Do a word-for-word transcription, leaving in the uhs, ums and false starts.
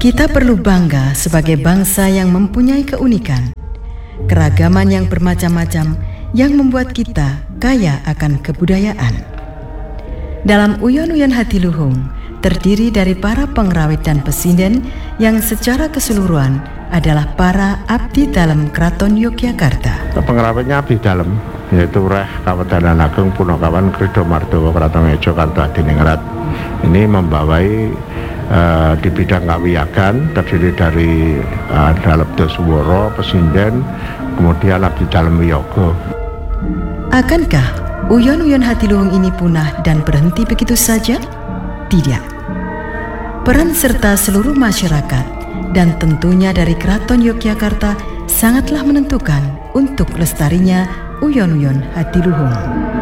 Kita perlu bangga sebagai bangsa yang mempunyai keunikan, keragaman yang bermacam-macam yang membuat kita kaya akan kebudayaan. Dalam Uyon-Uyon Hatiluhung terdiri dari para pengrawit dan pesinden yang secara keseluruhan adalah para abdi dalem Kraton Yogyakarta. Pengrawitnya abdi dalem, yaitu Reh Kawadanan Agung Punakawan Krido Mardowo Kraton Yogyakarta Adiningrat. Ini membawai uh, di bidang kawiyagan terdiri dari uh, dalem Dosworo, pesinden, kemudian abdi dalem wiyaga. Akankah Uyon-Uyon Hatiluhung ini punah dan berhenti begitu saja? Tidak. Peran serta seluruh masyarakat dan tentunya dari Kraton Yogyakarta sangatlah menentukan untuk lestarinya Uyon-Uyon Hatiluhung.